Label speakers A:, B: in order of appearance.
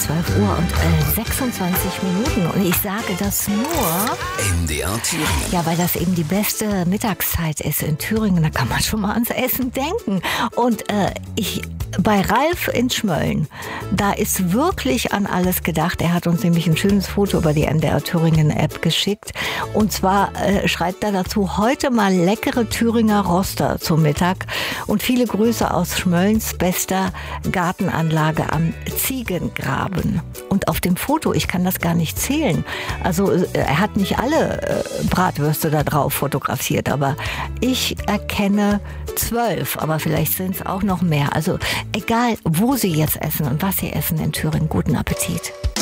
A: 12 Uhr und 26 Minuten. Und ich sage das nur
B: MDR Thüringen.
A: Ja, weil das eben die beste Mittagszeit ist in Thüringen. Da kann man schon mal ans Essen denken. Und bei Ralf in Schmölln, da ist wirklich an alles gedacht. Er hat uns nämlich ein schönes Foto über die MDR Thüringen App geschickt. Und zwar schreibt er dazu, heute mal leckere Thüringer Roster zum Mittag. Und viele Grüße aus Schmöllns bester Gartenanlage am Ziegengraben. Und auf dem Foto, ich kann das gar nicht zählen. Also er hat nicht alle Bratwürste da drauf fotografiert, aber ich erkenne 12, aber vielleicht sind es auch noch mehr. Also egal, wo Sie jetzt essen und was Sie essen in Thüringen, guten Appetit.